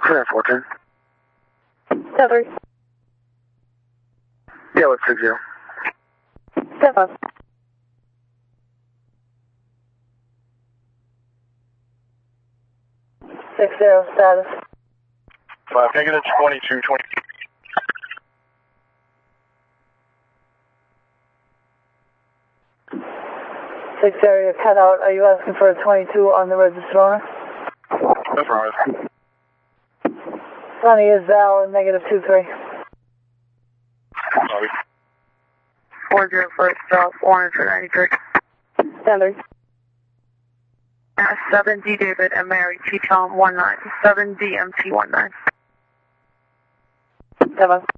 14. 7. Yeah, what's 60? 7. 60 status. 5, negative 22, 20. 6 area cutout. Are you asking for a 22 on the registered owner? That's right. Sunny is valid, negative 23. Sorry. 401 South Orange 93. 7. 7D David and Mary T Tom 19. 7DMT 19. 7.